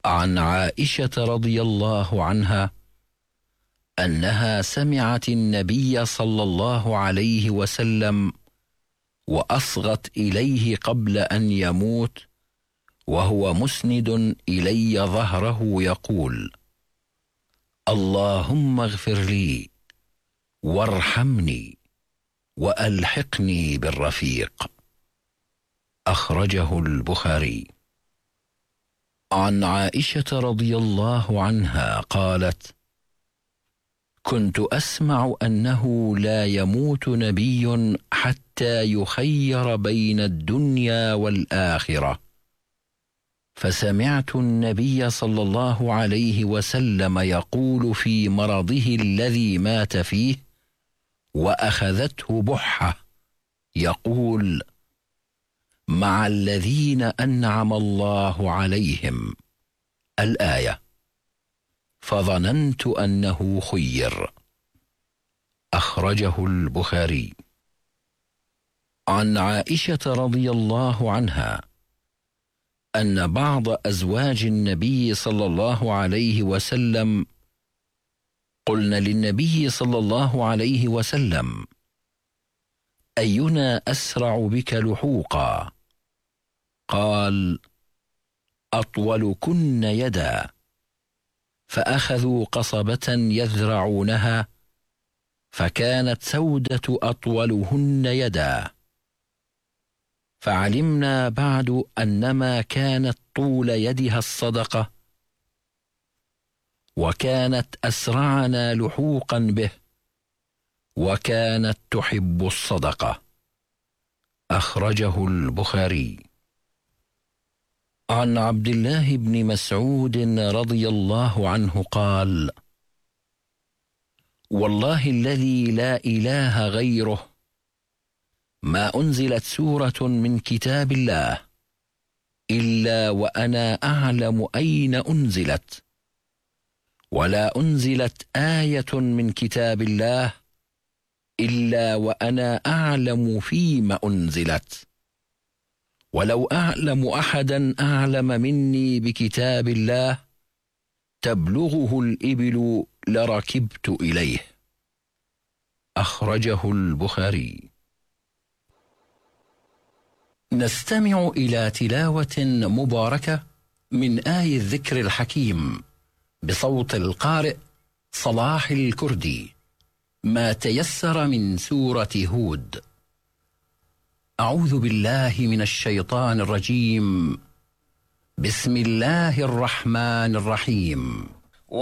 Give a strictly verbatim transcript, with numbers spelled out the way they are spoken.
عن عائشة رضي الله عنها أنها سمعت النبي صلى الله عليه وسلم وأصغت إليه قبل أن يموت وهو مسند إلي ظهره يقول: اللهم اغفر لي وارحمني وألحقني بالرفيق. أخرجه البخاري. عن عائشة رضي الله عنها قالت: كنت أسمع أنه لا يموت نبي حتى يخير بين الدنيا والآخرة، فسمعت النبي صلى الله عليه وسلم يقول في مرضه الذي مات فيه وأخذته بحة يقول: مع الذين أنعم الله عليهم، الآية، فظننت أنه خير. أخرجه البخاري. عن عائشة رضي الله عنها أن بعض أزواج النبي صلى الله عليه وسلم قلن للنبي صلى الله عليه وسلم: أينا أسرع بك لحوقا؟ قال: أطولكن يدا. فأخذوا قصبة يذرعونها، فكانت سودة أطولهن يدا، فعلمنا بعد أنما كانت طول يدها الصدقة، وكانت أسرعنا لحوقا به، وكانت تحب الصدقة. أخرجه البخاري. عن عبد الله بن مسعود رضي الله عنه قال: والله الذي لا إله غيره ما أنزلت سورة من كتاب الله إلا وأنا أعلم أين أنزلت، ولا أنزلت آية من كتاب الله إلا وأنا أعلم فيما أنزلت، ولو أعلم أحدا أعلم مني بكتاب الله تبلغه الإبل لركبت إليه. أخرجه البخاري. نستمع إلى تلاوة مباركة من آي الذكر الحكيم بصوت القارئ صلاح الكردي، ما تيسر من سورة هود. أعوذ بالله من الشيطان الرجيم. بسم الله الرحمن الرحيم.